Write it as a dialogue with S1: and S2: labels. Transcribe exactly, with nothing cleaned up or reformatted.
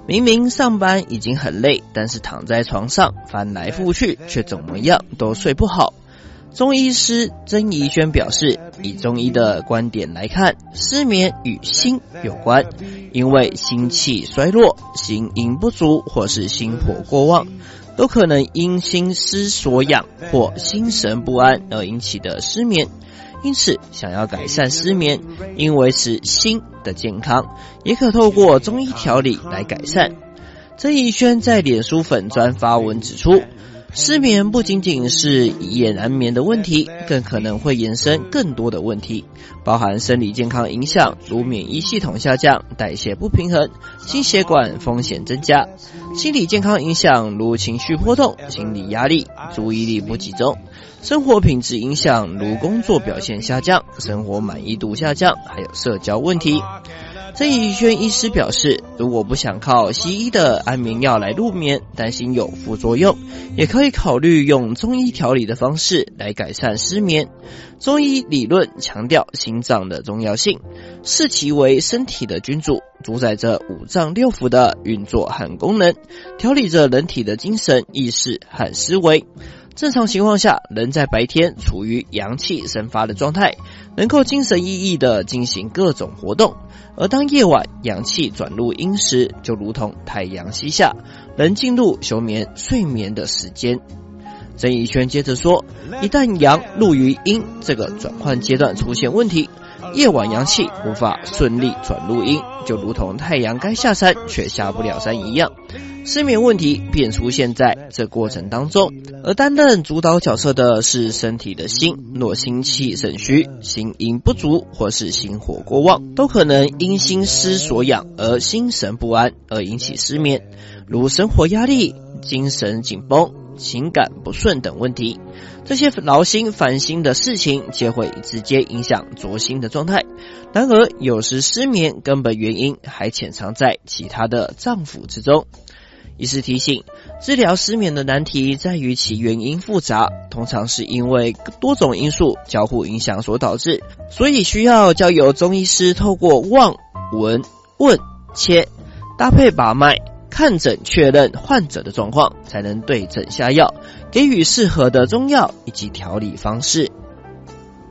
S1: 明明上班已经很累，但是躺在床上翻来覆去，却怎么样都睡不好。中医师曾怡轩表示，以中医的观点来看，失眠与心有关，因为心气衰弱、心阴不足或是心火过旺，都可能因心失所养或心神不安而引起的失眠。因此，想要改善失眠，应维持心的健康，也可透过中医调理来改善。曾怡轩在脸书粉专发文指出，失眠不仅仅是一夜难眠的问题，更可能会延伸更多的问题，包含生理健康影响，如免疫系统下降、代谢不平衡、心血管风险增加；心理健康影响，如情绪波动、心理压力、注意力不集中；生活品质影响，如工作表现下降、生活满意度下降，还有社交问题。曾怡轩医师表示，如果不想靠西医的安眠药来入眠，担心有副作用，也可以考虑用中医调理的方式来改善失眠。中医理论强调心脏的重要性，视其为身体的君主，主宰着五脏六腑的运作和功能，调理着人体的精神、意识和思维。正常情况下，人在白天处于阳气生发的状态，能够精神奕奕地进行各种活动，而当夜晚阳气转入阴时，就如同太阳西下，人进入休眠睡眠的时间。曾怡轩接着说，一旦阳入于阴这个转换阶段出现问题，夜晚阳气无法顺利转入阴，就如同太阳该下山却下不了山一样，失眠问题便出现在这过程当中。而担任主导角色的是身体的心，若心气肾虚、心阴不足或是心火过旺，都可能因心失所养而心神不安而引起失眠，如生活压力、精神紧绷、情感不顺等问题。这些劳心烦心的事情皆会直接影响着心的状态。然而有时失眠根本原因还潜藏在其他的脏腑之中。医师提醒，治疗失眠的难题在于其原因复杂，通常是因为多种因素交互影响所导致，所以需要交由中医师透过望、闻、问、切搭配把脉看诊确认患者的状况，才能对症下药，给予适合的中药以及调理方式。